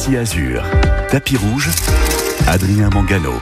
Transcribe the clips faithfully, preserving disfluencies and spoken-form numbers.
Ici Azur, tapis rouge, Adrien Mangano.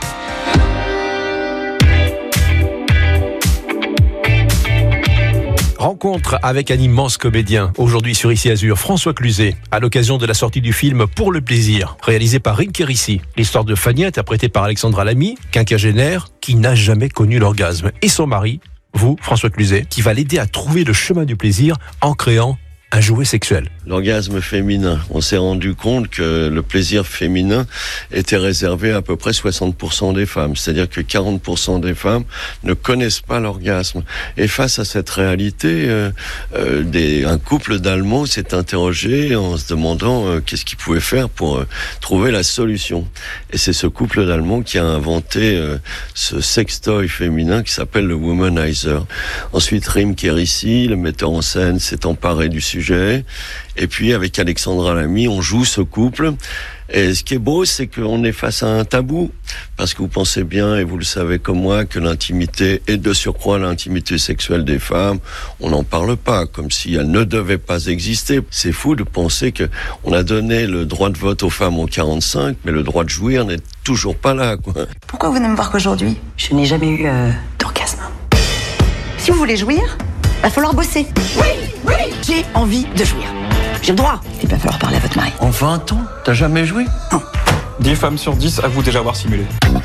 Rencontre avec un immense comédien. Aujourd'hui sur Ici Azur, François Cluzet, à l'occasion de la sortie du film Pour le plaisir, réalisé par Rim Kérissi. L'histoire de Fanny, interprétée par Alexandra Lamy, quinquagénaire, qui n'a jamais connu l'orgasme. Et son mari, vous, François Cluzet, qui va l'aider à trouver le chemin du plaisir en créant un jouet sexuel. L'orgasme féminin. On s'est rendu compte que le plaisir féminin était réservé à à peu près soixante pour cent des femmes. C'est-à-dire que quarante pour cent des femmes ne connaissent pas l'orgasme. Et face à cette réalité, euh, euh, des, un couple d'Allemands s'est interrogé en se demandant euh, qu'est-ce qu'ils pouvaient faire pour euh, trouver la solution. Et c'est ce couple d'Allemands qui a inventé euh, ce sextoy féminin qui s'appelle le Womanizer. Ensuite, Rim Kérissi, le metteur en scène, s'est emparé du sujet. Et puis avec Alexandra Lamy, on joue ce couple. Et ce qui est beau, c'est qu'on est face à un tabou. Parce que vous pensez bien, et vous le savez comme moi, que l'intimité, et de surcroît l'intimité sexuelle des femmes, on n'en parle pas, comme si elle ne devait pas exister. C'est fou de penser que on a donné le droit de vote aux femmes en quarante-cinq, mais le droit de jouir n'est toujours pas là, quoi. Pourquoi vous venez me voir qu'aujourd'hui ? Je n'ai jamais eu euh, d'orgasme. Si vous voulez jouir, va falloir bosser. Oui, oui, j'ai envie de jouir. J'ai le droit. Il va falloir parler à votre mari. En vingt ans, t'as jamais joué ? Non. dix femmes sur dix avouent déjà avoir simulé.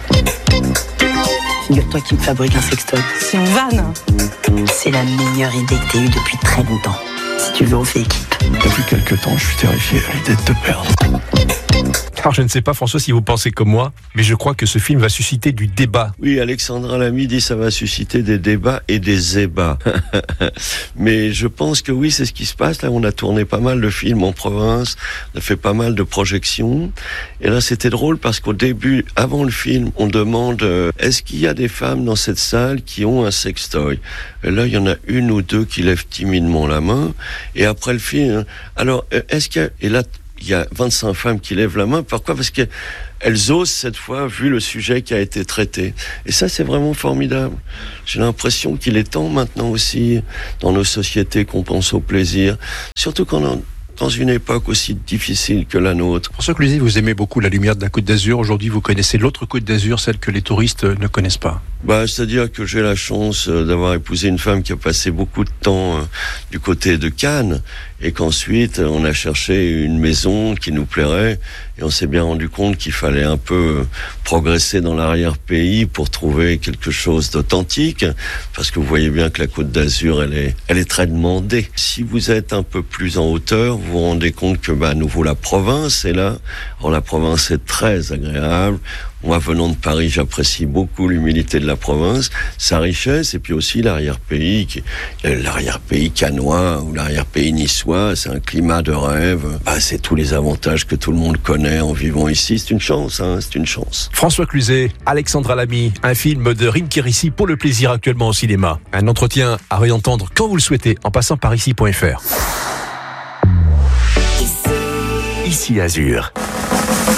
Figure-toi qui me fabrique un sextoy. C'est une vanne. C'est la meilleure idée que t'aies eue depuis très longtemps. Si tu veux, on fait équipe. Depuis quelque temps, je suis terrifié à l'idée de te perdre. Alors je ne sais pas François si vous pensez comme moi, mais je crois que ce film va susciter du débat. Oui, Alexandra Lamy dit ça va susciter des débats et des ébats. Mais je pense que oui, c'est ce qui se passe. Là, on a tourné pas mal de films en province, on a fait pas mal de projections. Et là, c'était drôle parce qu'au début, avant le film, on demande euh, est-ce qu'il y a des femmes dans cette salle qui ont un sextoy ? Et là, il y en a une ou deux qui lèvent timidement la main. Et après le film, alors, est-ce qu'il y a... Et là, il y a vingt-cinq femmes qui lèvent la main. Pourquoi ? Parce qu'elles osent cette fois, vu le sujet qui a été traité. Et ça, c'est vraiment formidable. J'ai l'impression qu'il est temps maintenant aussi, dans nos sociétés, qu'on pense au plaisir. Surtout quand on, dans une époque aussi difficile que la nôtre. François Cluzet, vous aimez beaucoup la lumière de la Côte d'Azur. Aujourd'hui, vous connaissez l'autre Côte d'Azur, celle que les touristes ne connaissent pas. Bah, c'est-à-dire que j'ai la chance d'avoir épousé une femme qui a passé beaucoup de temps du côté de Cannes et qu'ensuite on a cherché une maison qui nous plairait et on s'est bien rendu compte qu'il fallait un peu progresser dans l'arrière-pays pour trouver quelque chose d'authentique parce que vous voyez bien que la Côte d'Azur elle est, elle est très demandée. Si vous êtes un peu plus en hauteur, vous vous rendez compte que bah, à nouveau la province est là. Alors la province est très agréable. Moi, venant de Paris, j'apprécie beaucoup l'humilité de la province, sa richesse, et puis aussi l'arrière-pays, qui, l'arrière-pays cannois ou l'arrière-pays niçois, c'est un climat de rêve. Bah, c'est tous les avantages que tout le monde connaît en vivant ici. C'est une chance, hein, c'est une chance. François Cluzet, Alexandra Lamy, un film de Rim Kérissi pour le plaisir actuellement au cinéma. Un entretien à réentendre quand vous le souhaitez en passant par ici point f r. Ici Azur.